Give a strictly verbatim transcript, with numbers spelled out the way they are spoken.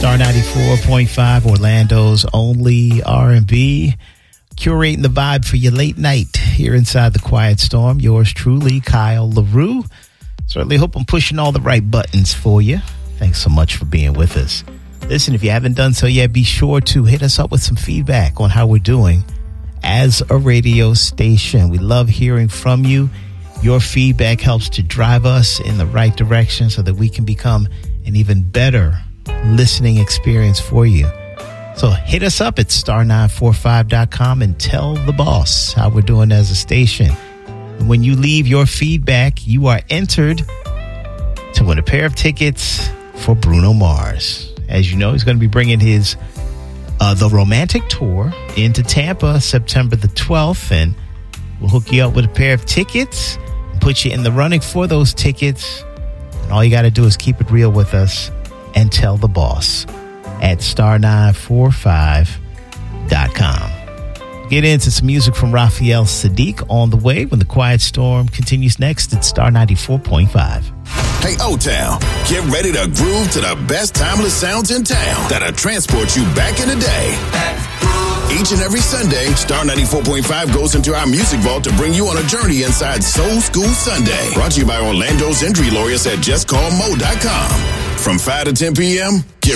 Star ninety-four point five, Orlando's only R and B. Curating the vibe for your late night here inside the Quiet Storm. Yours truly, Kyle LaRue. Certainly hope I'm pushing all the right buttons for you. Thanks so much for being with us. Listen, if you haven't done so yet, be sure to hit us up with some feedback on how we're doing as a radio station. We love hearing from you. Your feedback helps to drive us in the right direction so that we can become an even better listening experience for you. So hit us up at star nine four five dot com and tell the boss how we're doing as a station. And when you leave your feedback, you are entered to win a pair of tickets for Bruno Mars. As you know, he's going to be bringing his uh, The Romantic Tour into Tampa September the twelfth, and we'll hook you up with a pair of tickets and put you in the running for those tickets. And all you got to do is keep it real with us and tell the boss at star nine four five dot com. Get into some music from Raphael Sadiq on the way when the Quiet Storm continues next at Star ninety-four point five. Hey, O-Town, get ready to groove to the best timeless sounds in town that'll transport you back in the day. Each and every Sunday, Star ninety-four point five goes into our music vault to bring you on a journey inside Soul School Sunday. Brought to you by Orlando's injury lawyers at just call mo dot com. From five to ten p.m., get